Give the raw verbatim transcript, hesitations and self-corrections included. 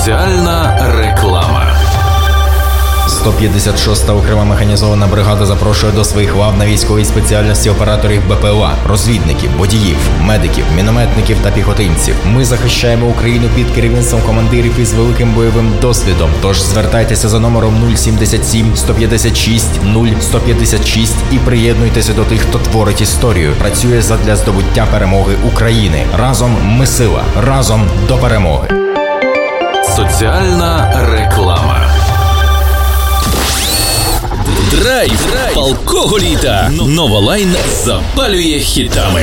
Соціальна реклама. сто п'ятдесят шоста окрема механізована бригада запрошує до своїх лав на військовій спеціальності операторів БПЛА, розвідників, водіїв, медиків, мінометників та піхотинців. Ми захищаємо Україну під керівництвом командирів із великим бойовим досвідом. Тож звертайтеся за номером нуль сімдесят сім сто п'ятдесят шість нуль сто п'ятдесят шість і приєднуйтеся до тих, хто творить історію, працює задля здобуття перемоги України. Разом ми сила, разом до перемоги. Соціальна реклама. Драйв палкого літа. Новолайн запалює хітами.